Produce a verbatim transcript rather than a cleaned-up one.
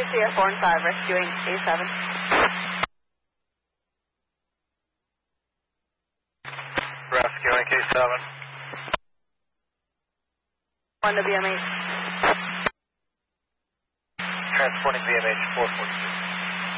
Sierra four and five, rescuing A seven. Rescuing K seven. one to B M H. Transporting B M H four forty-two.